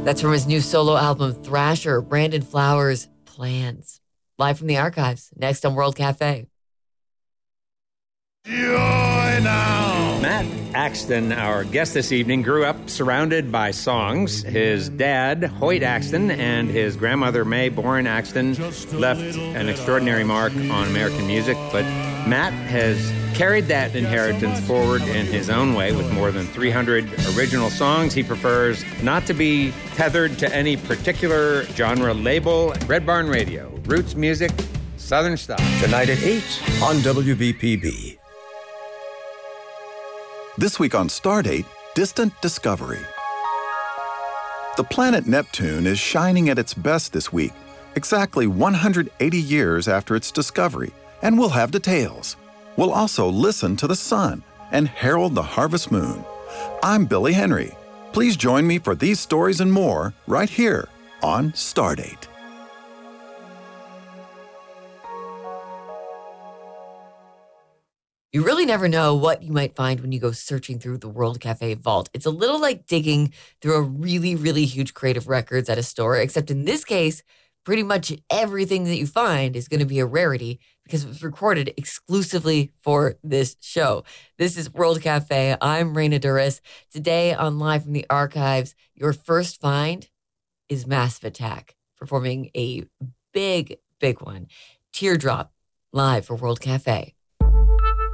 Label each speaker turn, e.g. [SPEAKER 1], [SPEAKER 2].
[SPEAKER 1] That's from his new solo album, Thrasher, Brandon Flowers' Plans. Live from the archives, next on World Cafe.
[SPEAKER 2] Joy now!
[SPEAKER 3] Matt Axton, our guest this evening, grew up surrounded by songs. His dad, Hoyt Axton, and his grandmother, Mae Boren Axton, left an extraordinary mark on American music, but Matt has carried that inheritance forward in his own way with more than 300 original songs. He prefers not to be tethered to any particular genre label. Red Barn Radio, roots music, Southern style.
[SPEAKER 4] Tonight at 8 on WBPB.
[SPEAKER 5] This week on Stardate, Distant Discovery. The planet Neptune is shining at its best this week, exactly 180 years after its discovery, and we'll have details. We'll also listen to the sun and herald the harvest moon. I'm Billy Henry. Please join me for these stories and more right here on Stardate.
[SPEAKER 1] You really never know what you might find when you go searching through the World Cafe vault. It's a little like digging through a really, really huge crate of records at a store, except in this case, pretty much everything that you find is going to be a rarity because it was recorded exclusively for this show. This is World Cafe. I'm Raina Duras. Today on Live from the Archives, your first find is Massive Attack, performing a big, big one. Teardrop, live for World Cafe.